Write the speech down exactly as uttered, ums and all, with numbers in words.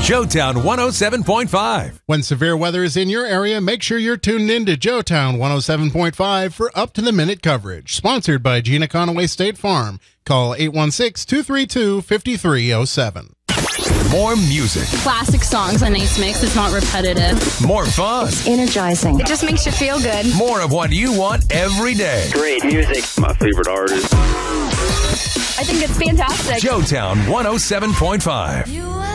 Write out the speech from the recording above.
Joetown one oh seven point five. When severe weather is in your area, make sure you're tuned in to Joetown one oh seven point five for up-to-the-minute coverage. Sponsored by Gina Conaway State Farm. Call eight one six, two three two, five three zero seven. More music. Classic songs, a nice mix. It's not repetitive. More fun. It's energizing. It just makes you feel good. More of what you want every day. Great music. My favorite artist. I think it's fantastic. Joetown one oh seven point five.